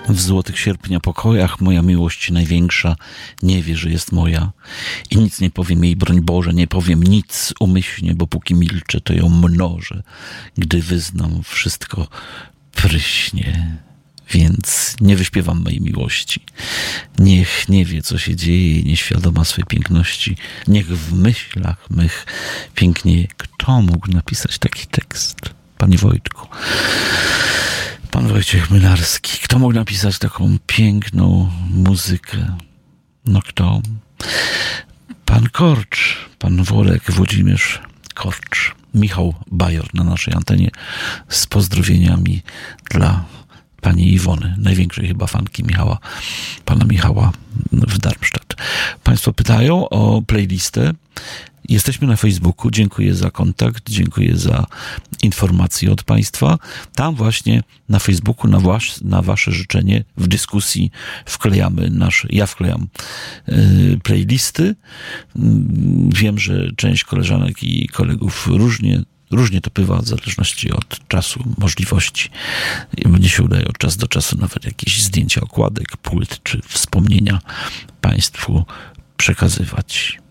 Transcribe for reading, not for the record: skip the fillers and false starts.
W złotych sierpnia pokojach moja miłość największa nie wie, że jest moja i nic nie powiem jej, broń Boże, nie powiem nic umyślnie, bo póki milczę, to ją mnożę. Gdy wyznam, wszystko pryśnie, więc nie wyśpiewam mojej miłości. Niech nie wie, co się dzieje, nieświadoma swej piękności. Niech w myślach mych pięknieje. Kto mógł napisać taki tekst? Panie Wojtku. Pan Wojciech Młynarski. Kto mógł napisać taką piękną muzykę? No kto? Pan Korcz, pan Worek, Włodzimierz Korcz. Michał Bajor na naszej antenie z pozdrowieniami dla pani Iwony, największej chyba fanki pana Michała w Darmstadt. Państwo pytają o playlistę. Jesteśmy na Facebooku. Dziękuję za kontakt, dziękuję za informacje od państwa. Tam właśnie na Facebooku na wasze życzenie w dyskusji ja wklejam playlisty. Wiem, że część koleżanek i kolegów różnie to bywa, w zależności od czasu, możliwości. Mnie się udaje od czasu do czasu nawet jakieś zdjęcia okładek, płyt czy wspomnienia państwu przekazywać.